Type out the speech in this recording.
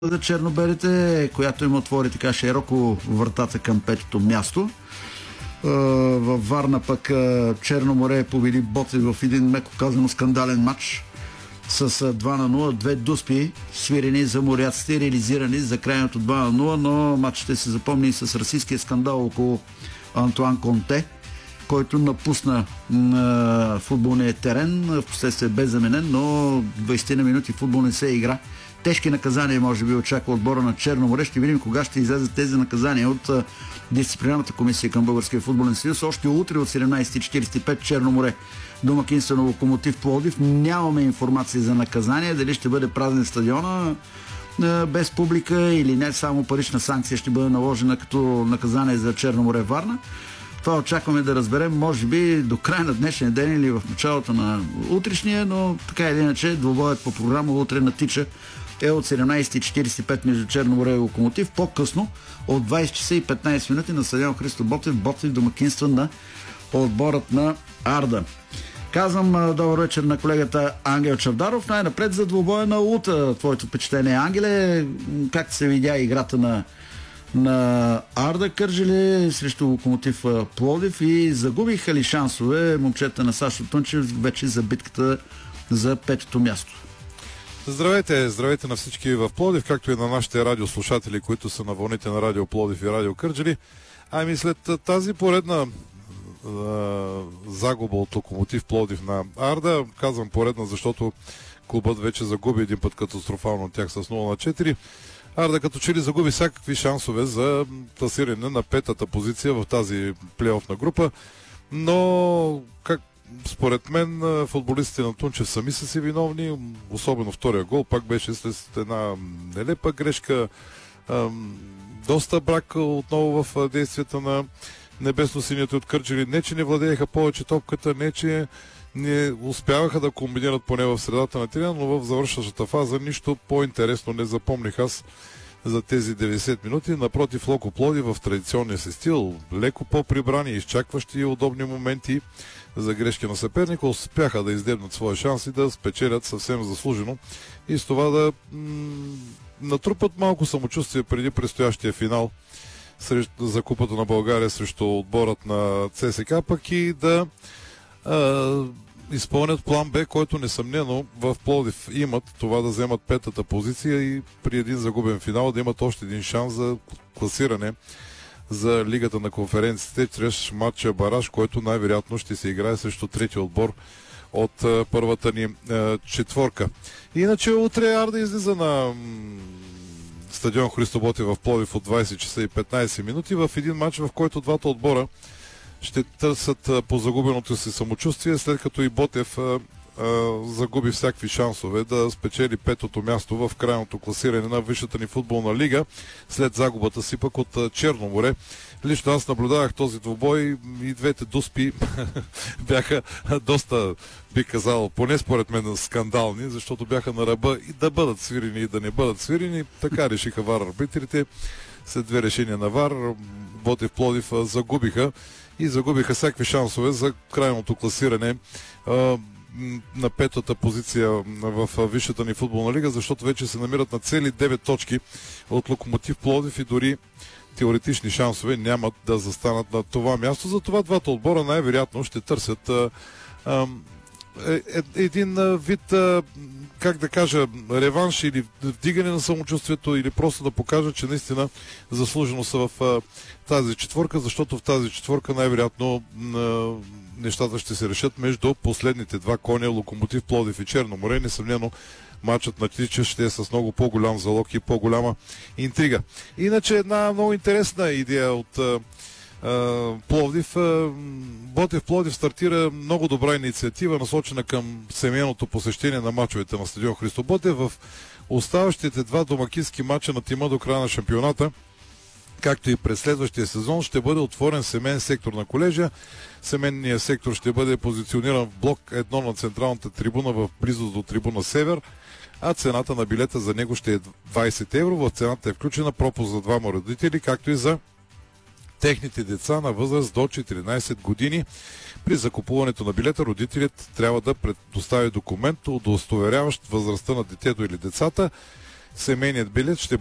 за чернобелите, която им отвори така широко вратата към петото място. Във Варна пък Черно море победи Ботев в един, меко казано, скандален матч с 2-0, две дуспи, свирени за моряците, реализирани за крайното 2-0, но матчът ще се запомни с расистския скандал около Антуан Конте, който напусна футболния терен, впоследствие бе заменен, но 20 на минути футбол не се игра. Тежки наказания може би очаква отбора на Черно море. Ще видим кога ще излязат тези наказания от дисциплинарната комисия към Българския футболен съюз. Още утре от 17:45 Черно море домакинства на Локомотив Пловдив. Нямаме информация за наказание, дали ще бъде празен стадиона без публика или не, само парична санкция ще бъде наложена като наказание за Черно море Варна. Това очакваме да разберем, може би до края на днешния ден или в началото на утрешния, но така или иначе двубоят по програма утре натича е от 17:45 между Черно море и Локомотив. По-късно от 20 часа и 15 минути на стадион Христо Ботев, Ботев домакинства на отборът на Арда. Казвам добър вечер на колегата Ангел Чавдаров. Най-напред за двубоя на Лута. Твоето впечатление, Ангеле, как се видя играта на Арда Кърджали срещу Локомотив Пловдив и загубиха ли шансове момчета на Сашо Тунчев вече за битката за петото място? Здравейте на всички в Пловдив, както и на нашите радиослушатели, които са на вълните на Радио Пловдив и Радио Кърджали. Ами след тази поредна загуба от Локомотив Пловдив на Арда, казвам поредна, защото клубът вече загуби един път катастрофално от тях с 0-4. Арда като че ли загуби всякакви шансове за пласиране на петата позиция в тази плейофна група, но според мен футболистите на Тунчев сами са си виновни, особено втория гол, пак беше след една нелепа грешка, доста брак отново в действията на небесно-синята от Кърджали. Не, че не владееха повече топката, не, че не успяваха да комбинират поне в средата на терена, но в завършващата фаза нищо по-интересно не запомних аз за тези 90 минути. Напротив, Локо Пловдив в традиционния си стил, леко по-прибрани, изчакващи и удобни моменти за грешки на съперника, успяха да издебнат своя шанс и да спечелят съвсем заслужено и с това да натрупат малко самочувствие преди предстоящия финал за Купата на България срещу отборът на ЦСКА, пък и да изпълнят план Б, който несъмнено в Пловдив имат, това да вземат петата позиция и при един загубен финал да имат още един шанс за класиране за Лигата на конференциите чрез матча бараж, който най-вероятно ще се играе срещу третия отбор от първата ни четворка. Иначе утре Арда излиза на стадион Христо Ботев в Пловдив от 20 часа и 15 минути в един матч, в който двата отбора ще търсят по загубеното си самочувствие, след като и Ботев загуби всякакви шансове да спечели петото място в крайното класиране на висшата ни футболна лига след загубата си пък от Черно море. Лично аз наблюдавах този двубой и двете дуспи бяха доста, би казал, поне според мен скандални, защото бяха на ръба и да бъдат свирени и да не бъдат свирени. Така решиха ВАР арбитрите. След две решения на ВАР Ботев Пловдив загубиха всякакви шансове за крайното класиране на петата позиция в висшата ни футболна лига, защото вече се намират на цели 9 точки от Локомотив Пловдив и дори теоретични шансове нямат да застанат на това място. Затова двата отбора най-вероятно ще търсят един вид, как да кажа, реванш или вдигане на самочувствието, или просто да покажат, че наистина заслужено са в тази четворка, защото в тази четворка най-вероятно нещата ще се решат между последните два коня Локомотив Пловдив и Черно море. Несъмнено матчът на Тича ще е с много по-голям залог и по-голяма интрига. Иначе една много интересна идея от Пловдив. Ботев Пловдив стартира много добра инициатива, насочена към семейното посещение на мачовете на стадион Христо Ботев. В оставащите два домакински мача на тима до края на шампионата, както и през следващия сезон, ще бъде отворен семейен сектор на колежа. Семейният сектор ще бъде позициониран в блок 1 на централната трибуна в близост до трибуна Север, а цената на билета за него ще е 20 евро. В цената е включена пропуск за двама родители, както и за техните деца на възраст до 14 години. При закупуването на билета родителят трябва да предостави документ, удостоверяващ възрастта на детето или децата. семейният билет ще